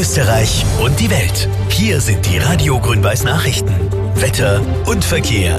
Österreich und die Welt. Hier sind die Radio Grün-Weiß Nachrichten. Wetter und Verkehr.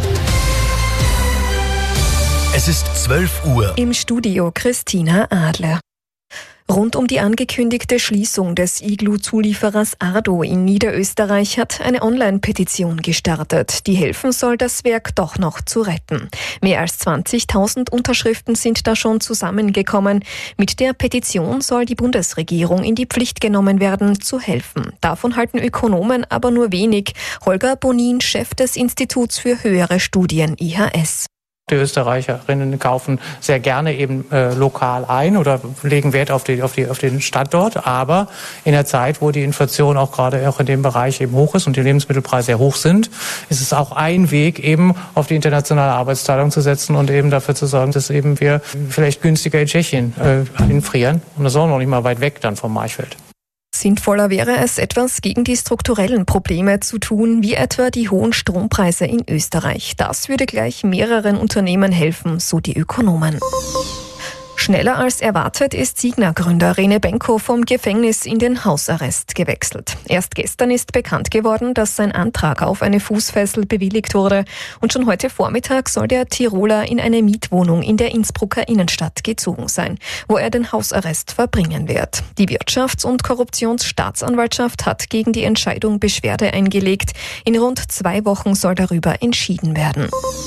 Es ist 12 Uhr. Im Studio Christina Adler. Rund um die angekündigte Schließung des Iglu-Zulieferers Ardo in Niederösterreich hat eine Online-Petition gestartet, die helfen soll, das Werk doch noch zu retten. Mehr als 20.000 Unterschriften sind da schon zusammengekommen. Mit der Petition soll die Bundesregierung in die Pflicht genommen werden, zu helfen. Davon halten Ökonomen aber nur wenig. Holger Bonin, Chef des Instituts für höhere Studien IHS. Die Österreicherinnen kaufen sehr gerne eben lokal ein oder legen Wert auf den Standort. Aber in der Zeit, wo die Inflation auch gerade auch in dem Bereich eben hoch ist und die Lebensmittelpreise sehr hoch sind, ist es auch ein Weg, eben auf die internationale Arbeitsteilung zu setzen und eben dafür zu sorgen, dass eben wir vielleicht günstiger in Tschechien einfrieren. Und das ist auch noch nicht mal weit weg dann vom Marchfeld. Sinnvoller wäre es, etwas gegen die strukturellen Probleme zu tun, wie etwa die hohen Strompreise in Österreich. Das würde gleich mehreren Unternehmen helfen, so die Ökonomen. Schneller als erwartet ist Signa-Gründer Rene Benko vom Gefängnis in den Hausarrest gewechselt. Erst gestern ist bekannt geworden, dass sein Antrag auf eine Fußfessel bewilligt wurde. Und schon heute Vormittag soll der Tiroler in eine Mietwohnung in der Innsbrucker Innenstadt gezogen sein, wo er den Hausarrest verbringen wird. Die Wirtschafts- und Korruptionsstaatsanwaltschaft hat gegen die Entscheidung Beschwerde eingelegt. In rund 2 Wochen soll darüber entschieden werden.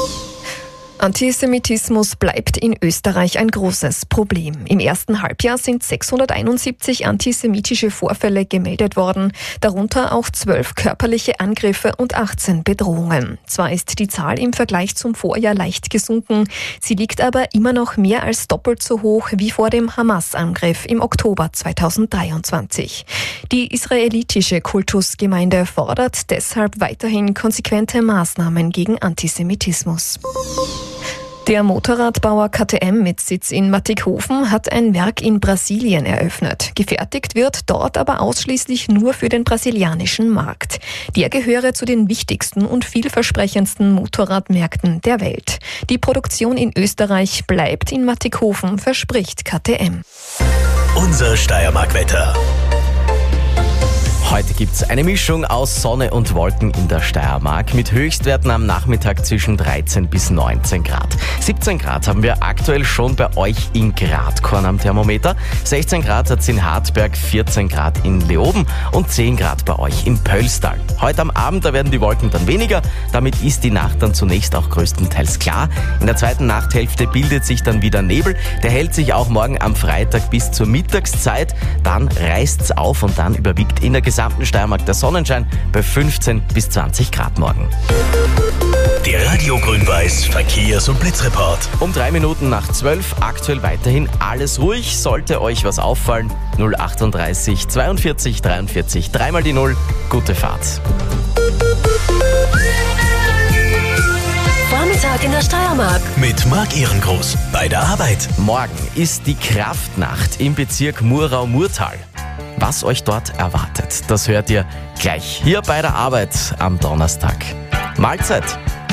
Antisemitismus bleibt in Österreich ein großes Problem. Im ersten Halbjahr sind 671 antisemitische Vorfälle gemeldet worden, darunter auch 12 körperliche Angriffe und 18 Bedrohungen. Zwar ist die Zahl im Vergleich zum Vorjahr leicht gesunken, sie liegt aber immer noch mehr als doppelt so hoch wie vor dem Hamas-Angriff im Oktober 2023. Die israelitische Kultusgemeinde fordert deshalb weiterhin konsequente Maßnahmen gegen Antisemitismus. Der Motorradbauer KTM mit Sitz in Mattighofen hat ein Werk in Brasilien eröffnet. Gefertigt wird dort aber ausschließlich nur für den brasilianischen Markt. Der gehöre zu den wichtigsten und vielversprechendsten Motorradmärkten der Welt. Die Produktion in Österreich bleibt in Mattighofen, verspricht KTM. Unser Steiermark-Wetter. Heute gibt's eine Mischung aus Sonne und Wolken in der Steiermark mit Höchstwerten am Nachmittag zwischen 13 bis 19 Grad. 17 Grad haben wir aktuell schon bei euch in Gradkorn am Thermometer. 16 Grad hat's in Hartberg, 14 Grad in Leoben und 10 Grad bei euch in Pöllstal. Heute am Abend, da werden die Wolken dann weniger. Damit ist die Nacht dann zunächst auch größtenteils klar. In der zweiten Nachthälfte bildet sich dann wieder Nebel. Der hält sich auch morgen am Freitag bis zur Mittagszeit. Dann reißt's auf und dann überwiegt in der gesamten Steiermark der Sonnenschein bei 15 bis 20 Grad morgen. Der Radio Grün-Weiß Verkehrs- und Blitzreport. Um 3 Minuten nach 12, aktuell weiterhin alles ruhig. Sollte euch was auffallen, 038 42 43 3 die 0. Gute Fahrt. Vormittag in der Steiermark. Mit Marc Ehrengroß bei der Arbeit. Morgen ist die Kraftnacht im Bezirk Murau-Murtal. Was euch dort erwartet, das hört ihr gleich hier bei der Arbeit am Donnerstag. Mahlzeit!